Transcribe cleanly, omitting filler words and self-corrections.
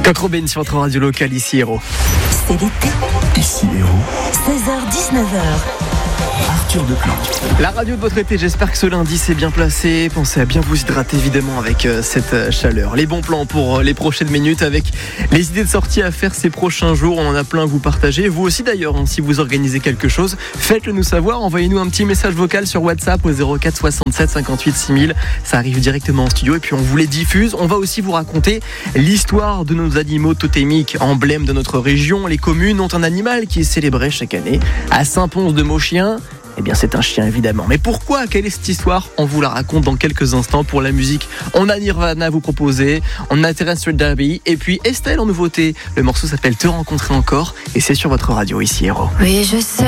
Kurt Cobain sur votre radio locale, ici Héros. C'est l'été. Ici Héros. 16h-19h. Arthur Deplan. La radio de votre été, j'espère que ce lundi c'est bien placé. Pensez à bien vous hydrater évidemment avec cette chaleur. Les bons plans pour les prochaines minutes avec les idées de sortie à faire ces prochains jours. On en a plein à vous partager. Vous aussi d'ailleurs, si vous organisez quelque chose, faites-le nous savoir. Envoyez-nous un petit message vocal sur WhatsApp au 04 67 58 6000. Ça arrive directement en studio et puis on vous les diffuse. On va aussi vous raconter l'histoire de nos animaux totémiques, emblèmes de notre région. Les communes ont un animal qui est célébré chaque année. À Saint-Pons-de-Mauchien, eh bien c'est un chien évidemment. Mais pourquoi ? Quelle est cette histoire ? On vous la raconte dans quelques instants. Pour la musique, on a Nirvana à vous proposer, on a Terrestrial Derby et puis Estelle en nouveauté. Le morceau s'appelle Te rencontrer encore et c'est sur votre radio ici Héros. Oui, je sais